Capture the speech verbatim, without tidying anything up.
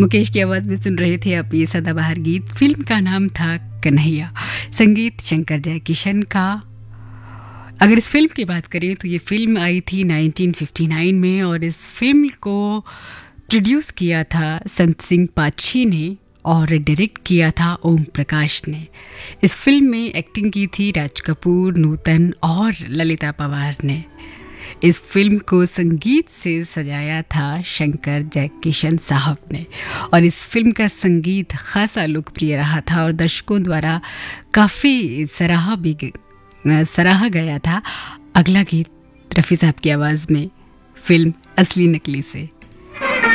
मुकेश की आवाज में सुन रहे थे आप ये सदाबहार गीत। फिल्म का नाम था कन्हैया, संगीत शंकर जयकिशन का। अगर इस फिल्म की बात करें तो ये फिल्म आई थी नाइनटीन फिफ्टी नाइन में और इस फिल्म को प्रोड्यूस किया था संत सिंह पाछी ने और डायरेक्ट किया था ओम प्रकाश ने। इस फिल्म में एक्टिंग की थी राज कपूर, नूतन और ललिता पवार ने। इस फिल्म को संगीत से सजाया था शंकर जयकिशन साहब ने और इस फिल्म का संगीत खासा लोकप्रिय रहा था और दर्शकों द्वारा काफ़ी सराहा भी सराहा गया था। अगला गीत रफ़ी साहब की आवाज़ में, फिल्म असली नकली से।